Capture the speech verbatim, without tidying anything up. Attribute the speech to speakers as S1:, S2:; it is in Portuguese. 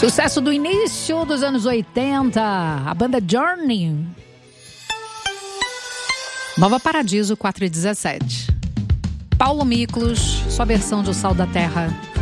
S1: Sucesso do início dos anos oitenta, a banda Journey. Nova Paradiso quatro e dezessete. Paulo Miklos, sua versão de O Sal da Terra.